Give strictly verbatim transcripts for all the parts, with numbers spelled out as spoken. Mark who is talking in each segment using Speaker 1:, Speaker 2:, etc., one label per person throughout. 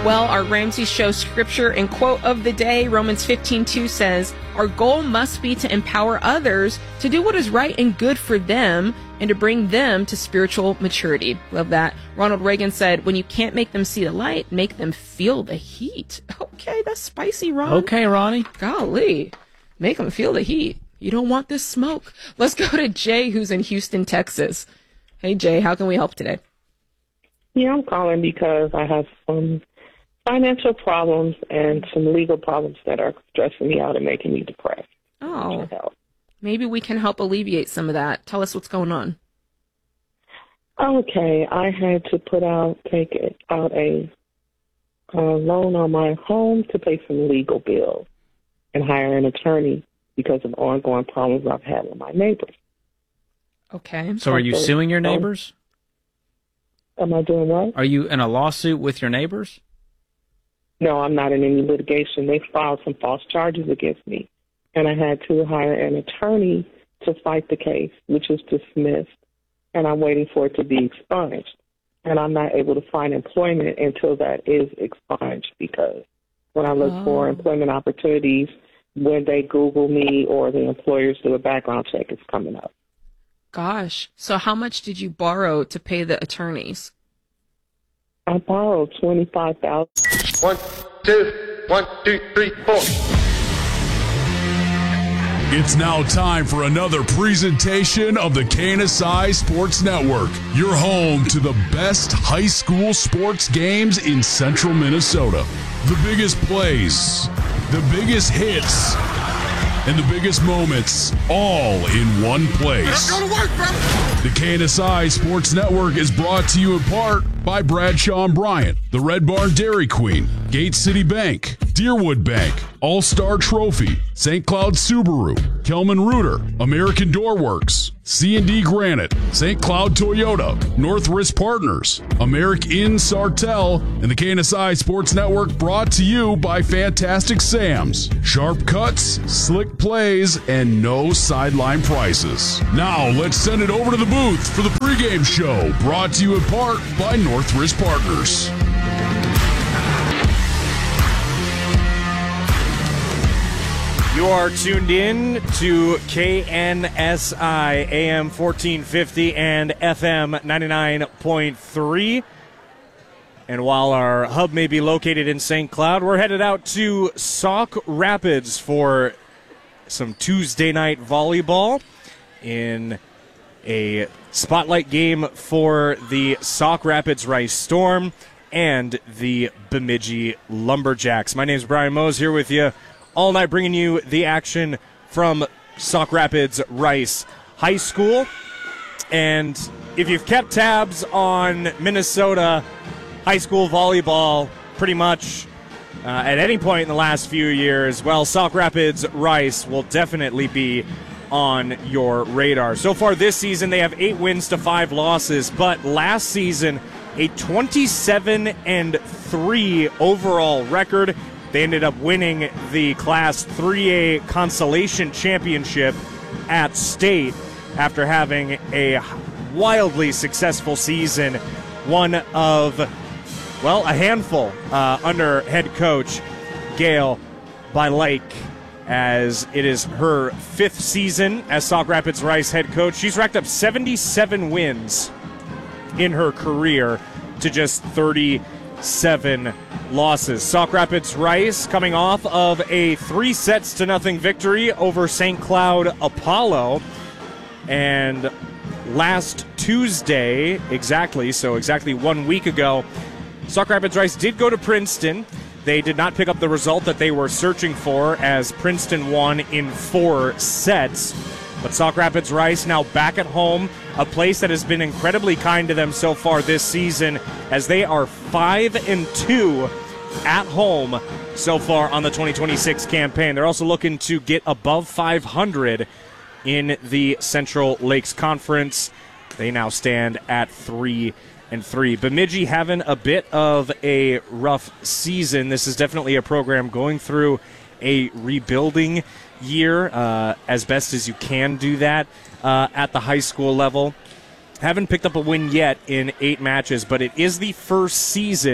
Speaker 1: Well, our Ramsey Show scripture and quote of the day, Romans fifteen two says, our goal must be to empower others to do what is right and good for them and to bring them to spiritual maturity. Love that. Ronald Reagan said, when you can't make them see the light, make them feel the heat. Okay, that's spicy, Ron.
Speaker 2: Okay, Ronnie.
Speaker 1: Golly. Make them feel the heat. You don't want this smoke. Let's go to Jay, who's in Houston, Texas. Hey, Jay, how can we help today?
Speaker 3: Yeah, I'm calling because I have some financial problems and some legal problems that are stressing me out and making me depressed.
Speaker 1: Oh, maybe we can help alleviate some of that. Tell us what's going on.
Speaker 3: Okay, I had to put out, take out a, a loan on my home to pay some legal bills and hire an attorney because of ongoing problems I've had with my neighbors.
Speaker 1: Okay.
Speaker 2: So are you suing your neighbors?
Speaker 3: Am I doing what?
Speaker 2: Are you in a lawsuit with your neighbors?
Speaker 3: No, I'm not in any litigation. They filed some false charges against me, and I had to hire an attorney to fight the case, which was dismissed, and I'm waiting for it to be expunged. And I'm not able to find employment until that is expunged because when I look
Speaker 1: Oh.
Speaker 3: for employment opportunities, when they Google me or the employers do a background check, it's coming up.
Speaker 1: Gosh. So how much did you borrow to pay the attorneys?
Speaker 3: I borrowed twenty-five thousand dollars.
Speaker 4: One, two, one, two, three, four.
Speaker 5: It's now time for another presentation of the K N S I Sports Network, your home to the best high school sports games in central Minnesota. The biggest plays, the biggest hits, and the biggest moments all in one place.
Speaker 4: Go to work, bro.
Speaker 5: The K N S I Sports Network is brought to you in part by Bradshaw and Bryant, the Red Barn Dairy Queen, Gate City Bank, Deerwood Bank, All-Star Trophy, Saint Cloud Subaru, Kelman Reuter, American Doorworks, C and D Granite, Saint Cloud Toyota, North Risk Partners, Americ Inn Sartell, and the K N S I Sports Network brought to you by Fantastic Sam's. Sharp cuts, slick plays, and no sideline prices. Now let's send it over to the booth for the pregame show, brought to you in part by North Risk Partners.
Speaker 6: You are tuned in to K N S I A M fourteen fifty and F M ninety-nine point three. And while our hub may be located in Saint Cloud, we're headed out to Sauk Rapids for some Tuesday night volleyball in a spotlight game for the Sauk Rapids Rice Storm and the Bemidji Lumberjacks. My name is Brian Mose, here with you all night, bringing you the action from Sauk Rapids Rice High School. And if you've kept tabs on Minnesota high school volleyball pretty much uh, at any point in the last few years, well, Sauk Rapids Rice will definitely be on your radar. So far this season, they have eight wins to five losses, but last season, a twenty-seven and three overall record. They ended up winning the Class three A Consolation Championship at State after having a wildly successful season, one of, well, a handful uh, under head coach Gail Bilake, as it is her fifth season as Sauk Rapids Rice head coach. She's racked up seventy-seven wins in her career to just thirty-seven losses. Sauk Rapids Rice coming off of a three sets to nothing victory over Saint Cloud Apollo. And last Tuesday, exactly, so exactly one week ago, Sauk Rapids Rice did go to Princeton. They did not pick up the result that they were searching for, as Princeton won in four sets. But Sauk Rapids Rice now back at home, a place that has been incredibly kind to them so far this season, as they are five and two at home so far on the twenty twenty-six campaign. They're also looking to get above five hundred in the Central Lakes Conference. They now stand at three and three. Bemidji having a bit of a rough season. This is definitely a program going through a rebuilding year, uh, as best as you can do that uh, at the high school level. Haven't picked up a win yet in eight matches, but it is the first season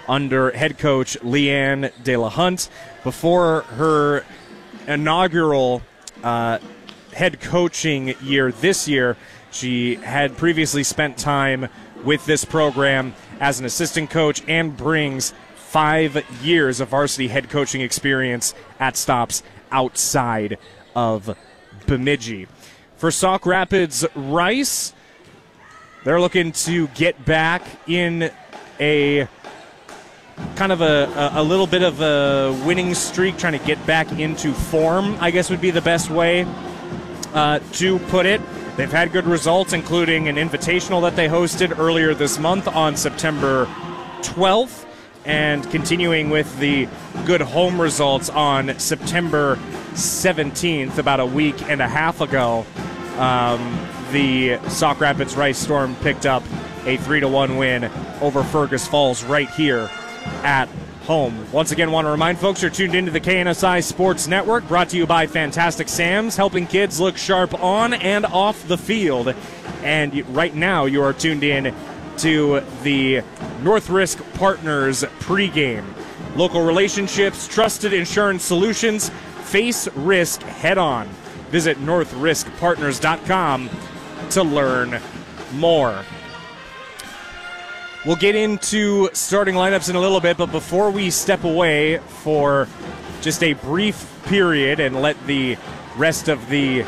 Speaker 6: under head coach Leanne De La Hunt. Before her inaugural uh, head coaching year this year, she had previously spent time with this program as an assistant coach and brings five years of varsity head coaching experience at stops outside of Bemidji. For Sauk Rapids Rice, they're looking to get back in a kind of a, a, a little bit of a winning streak, trying to get back into form, I guess would be the best way uh, to put it. They've had good results, including an invitational that they hosted earlier this month on September twelfth, and continuing with the good home results on September seventeenth, about a week and a half ago. Um, the Sauk Rapids Rice Storm picked up a three to one win over Fergus Falls right here at home. Once again, want to remind folks you're tuned into the K N S I Sports Network, brought to you by Fantastic Sam's, helping kids look sharp on and off the field. And right now you are tuned in to the North Risk Partners pregame. Local relationships, trusted insurance solutions, face risk head on. Visit north risk partners dot com to learn more. We'll get into starting lineups in a little bit, but before we step away for just a brief period and let the rest of the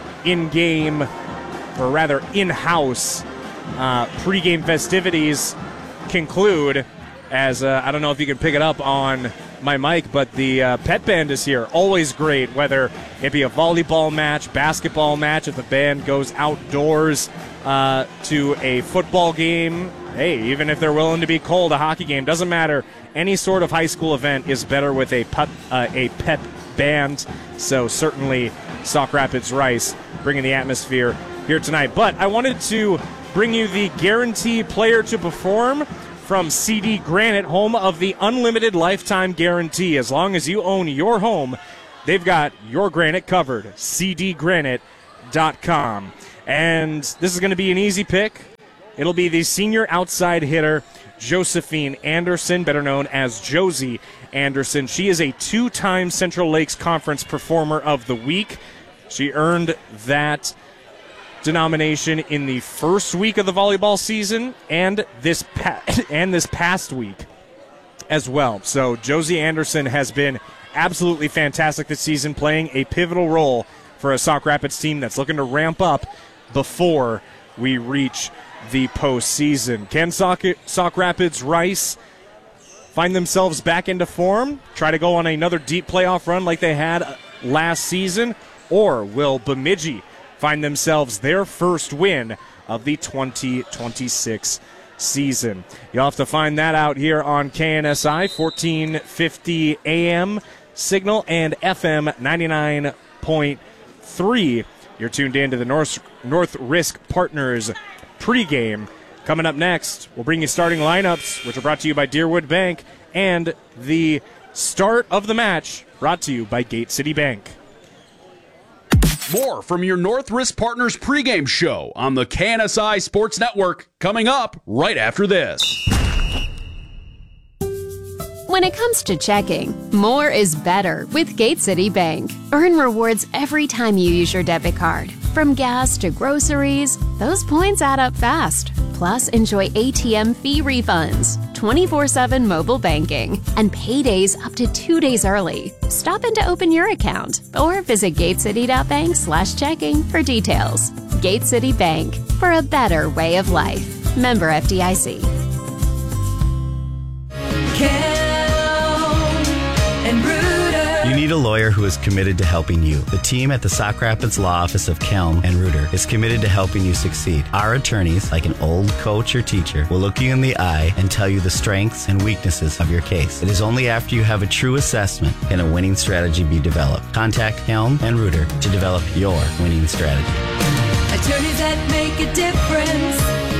Speaker 6: in-game, or rather in-house, uh, pregame festivities conclude, as uh, I don't know if you can pick it up on my mic, but the uh, pet band is here. Always great, whether it be a volleyball match, basketball match, if the band goes outdoors uh, to a football game. Hey, even if they're willing to be cold, a hockey game, doesn't matter. Any sort of high school event is better with a pep, uh, a pep band. So certainly Sauk Rapids Rice bringing the atmosphere here tonight. But I wanted to bring you the guarantee player to perform from C D Granite, home of the unlimited lifetime guarantee. As long as you own your home, they've got your granite covered. C D granite dot com. And this is going to be an easy pick. It'll be the senior outside hitter, Josephine Anderson, better known as Josie Anderson. She is a two-time Central Lakes Conference Performer of the Week. She earned that denomination in the first week of the volleyball season and this pa- and this past week as well. So Josie Anderson has been absolutely fantastic this season, playing a pivotal role for a Sauk Rapids team that's looking to ramp up before we reach the postseason. Can Sauk, Sauk Rapids Rice find themselves back into form, try to go on another deep playoff run like they had last season, or will Bemidji find themselves their first win of the twenty twenty-six season? You'll have to find that out here on K N S I, fourteen fifty A M signal and F M ninety-nine point three. You're tuned in to the North, North Risk Partners pregame. Coming up next, we'll bring you starting lineups, which are brought to you by Deerwood Bank, and the start of the match brought to you by Gate City Bank.
Speaker 5: More from your North Risk Partners pregame show on the K N S I Sports Network coming up right after this.
Speaker 7: When it comes to checking, more is better with Gate City Bank. Earn rewards every time you use your debit card. From gas to groceries, those points add up fast. Plus, enjoy A T M fee refunds, twenty-four seven mobile banking, and paydays up to two days early. Stop in to open your account or visit gatecity.bank slash checking for details. Gate City Bank, for a better way of life. Member F D I C.
Speaker 8: You need a lawyer who is committed to helping you. The team at the Sauk Rapids Law Office of Kelm and Reuter is committed to helping you succeed. Our attorneys, like an old coach or teacher, will look you in the eye and tell you the strengths and weaknesses of your case. It is only after you have a true assessment can a winning strategy be developed. Contact Kelm and Reuter to develop your winning strategy.
Speaker 9: Attorneys that make a difference.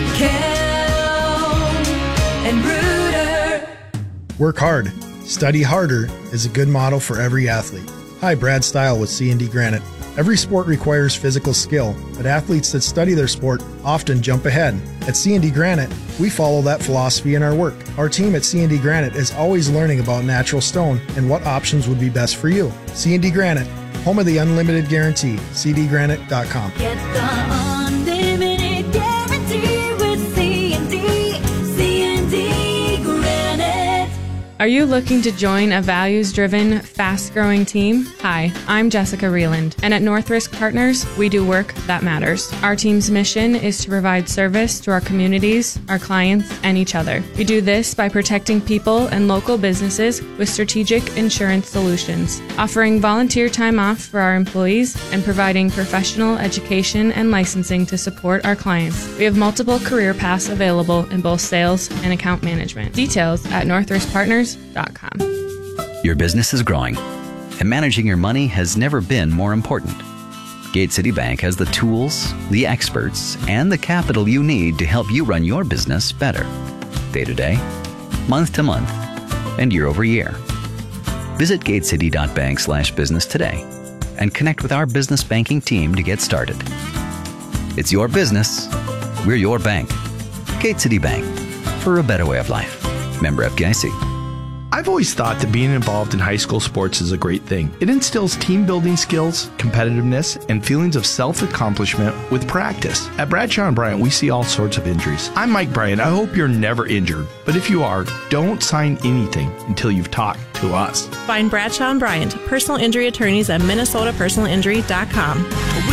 Speaker 9: Kelm and Reuter.
Speaker 10: Work hard. Study harder is a good model for every athlete. Hi, Brad Stile with C and D Granite. Every sport requires physical skill, but athletes that study their sport often jump ahead. At C and D Granite, we follow that philosophy in our work. Our team at C and D Granite is always learning about natural stone and what options would be best for you. C and D Granite, home of the unlimited guarantee. c d granite dot com.
Speaker 9: Get the unlimited guarantee with C and D. C and D Granite.
Speaker 11: Are you looking to join a values-driven, fast-growing team? Hi, I'm Jessica Reeland, and at North Risk Partners, we do work that matters. Our team's mission is to provide service to our communities, our clients, and each other. We do this by protecting people and local businesses with strategic insurance solutions, offering volunteer time off for our employees, and providing professional education and licensing to support our clients. We have multiple career paths available in both sales and account management. Details at north risk partners dot com.
Speaker 12: Your business is growing, and managing your money has never been more important. Gate City Bank has the tools, the experts, and the capital you need to help you run your business better, day to day, month to month, and year over year. Visit gatecity dot bank slash business today and connect with our business banking team to get started. It's your business. We're your bank. Gate City Bank, for a better way of life. Member F D I C.
Speaker 13: I've always thought that being involved in high school sports is a great thing. It instills team building skills, competitiveness, and feelings of self-accomplishment with practice. At Bradshaw and Bryant, we see all sorts of injuries. I'm Mike Bryant. I hope you're never injured. But if you are, don't sign anything until you've talked to us.
Speaker 14: Find Bradshaw and Bryant, personal injury attorneys at minnesota personal injury dot com.